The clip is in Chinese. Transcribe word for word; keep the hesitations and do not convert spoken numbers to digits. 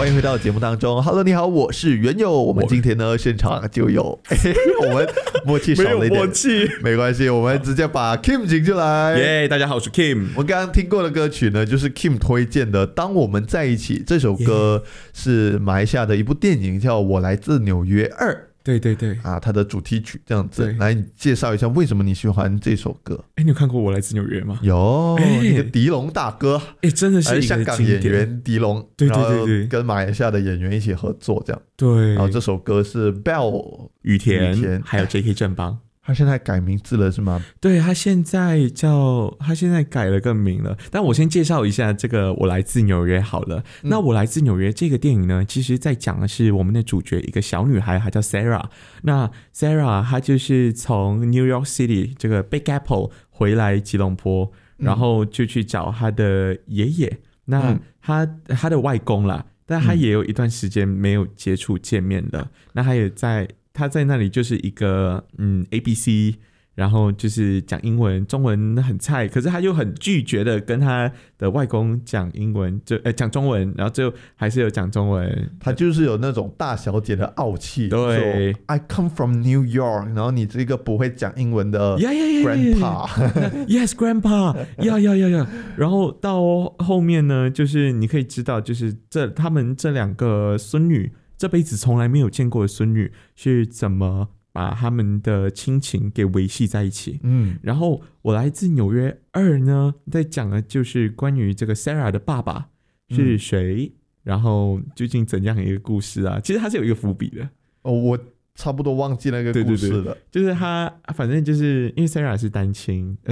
欢迎回到节目当中。Hello， 你好，我是元友。我们今天呢，现场就有我们默契少了一点， 没有默契， 没关系，我们直接把 Kim 请出来。 耶、yeah, 大家好，我是 Kim。 我们刚刚听过的歌曲呢，就是 Kim 推荐的《当我们在一起》。这首歌是马来西亚的一部电影，叫《我来自纽约二》。 对对对啊，它的主题曲这样子，来你介绍一下为什么你喜欢这首歌？ 哎，你有看过《我来自纽约》吗？ 有，那个狄龙大哥， 哎，真的是一个香港演员狄龙， 对对对对， 跟马来西亚的演员一起合作这样。 对， 然后这首歌是 Bell 羽田，羽田还有 J K 正邦。 他现在改名字了是吗？ 对，他现在叫他现在改了个名了。但我先介绍一下这个《我来自纽约》好了。嗯、那《我来自纽约》这个电影呢，其实在讲的是我们的主角一个小女孩，她叫 Sarah。那 Sarah 她就是从 New York City 这个 Big Apple 回来吉隆坡，嗯、然后就去找她的爷爷。那她她的外公啦，但她也有一段时间没有接触见面了。嗯、那她也在。他在那里就是一个嗯 A B C， 然后就是讲英文，中文很菜，可是他又很拒绝的跟他的外公讲英文，就呃讲中文，然后最后还是有讲中文。 他就是有那种大小姐的傲气。 对 ，I come from New York， 然后你这个不会讲英文的 grandpa，yes grandpa， 呀呀呀呀，然后到后面呢，就是你可以知道，就是这他们这两个孙女。这辈子从来没有见过的孙女是怎么把他们的亲情给维系在一起。嗯，然后我来自纽约二呢，在讲的就是关于这个 Sarah 的爸爸是谁，嗯、然后究竟怎样一个故事啊？其实它是有一个伏笔的。 哦，我差不多忘记那个故事了。 对对对，就是他，反正就是因为 Sarah 是单亲。